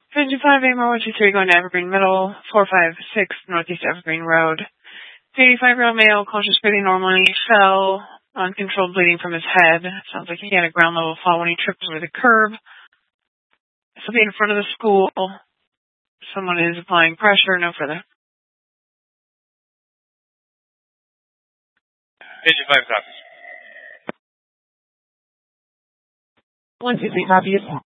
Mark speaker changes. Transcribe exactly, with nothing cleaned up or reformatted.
Speaker 1: fifty-five A M O one two three going to Evergreen Middle, four five six Northeast Evergreen Road. eighty-five-year-old male, conscious breathing normally, fell, uncontrolled bleeding from his head. Sounds like he had a ground level fall when he tripped over the curb. Something in front of the school. Someone is applying pressure, no further.
Speaker 2: fifty-five copies.
Speaker 3: one two three copies.